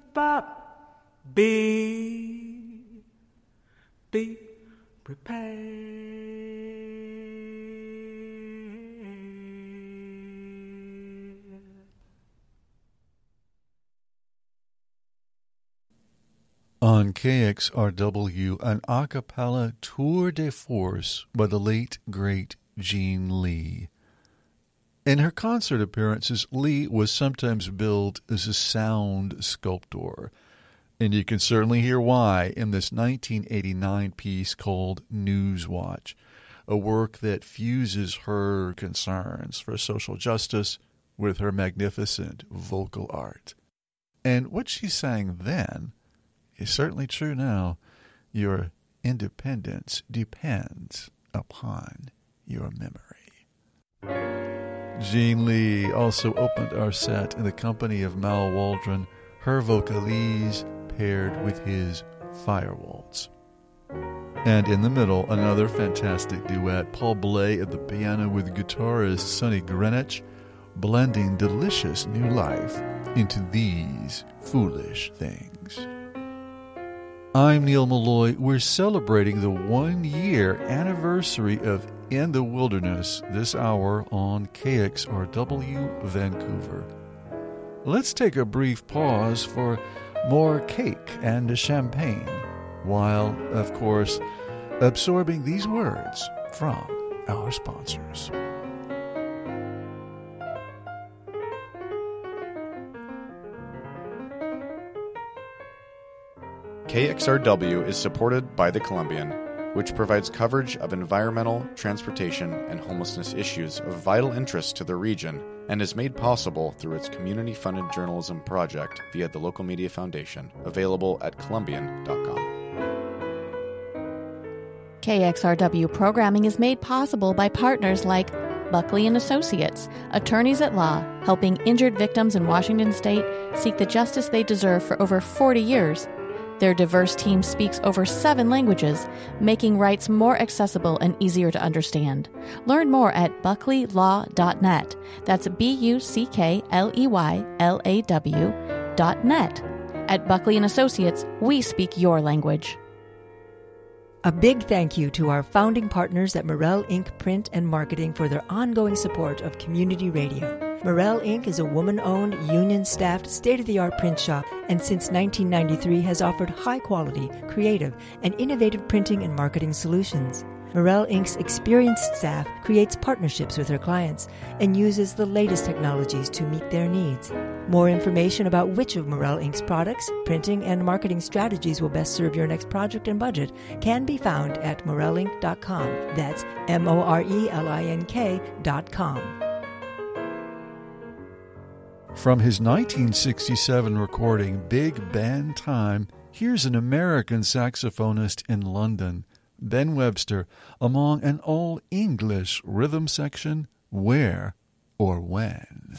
Be prepared. On KXRW, an a cappella tour de force by the late, great Gene Lee. In her concert appearances, Lee was sometimes billed as a sound sculptor, and you can certainly hear why in this 1989 piece called Newswatch, a work that fuses her concerns for social justice with her magnificent vocal art. And what she sang then is certainly true now. Your independence depends upon your memory. Gene Lee also opened our set in the company of Mal Waldron, her vocalese paired with his Fire Waltz. And in the middle, another fantastic duet, Paul Bley at the piano with guitarist Sonny Greenwich, blending delicious new life into These Foolish Things. I'm Neil Malloy. We're celebrating the 1-year anniversary of In the Wilderness this hour on KXRW Vancouver. Let's take a brief pause for more cake and champagne, while, of course, absorbing these words from our sponsors. KXRW is supported by the Columbian, which provides coverage of environmental, transportation, and homelessness issues of vital interest to the region and is made possible through its community-funded journalism project via the Local Media Foundation, available at Columbian.com. KXRW programming is made possible by partners like Buckley & Associates, attorneys at law, helping injured victims in Washington State seek the justice they deserve for over 40 years. Their diverse team speaks over 7 languages, making rights more accessible and easier to understand. Learn more at buckleylaw.net. That's BuckleyLaw.net. At Buckley & Associates, we speak your language. A big thank you to our founding partners at Morel Inc. Print and Marketing for their ongoing support of community radio. Morel Inc. is a woman-owned, union-staffed, state-of-the-art print shop and since 1993 has offered high-quality, creative, and innovative printing and marketing solutions. Morel Inc.'s experienced staff creates partnerships with their clients and uses the latest technologies to meet their needs. More information about which of Morel Inc.'s products, printing, and marketing strategies will best serve your next project and budget can be found at morelinc.com. That's MORELINK.com. From his 1967 recording, Big Band Time, here's an American saxophonist in London, Ben Webster, among an all-English rhythm section, Where or When.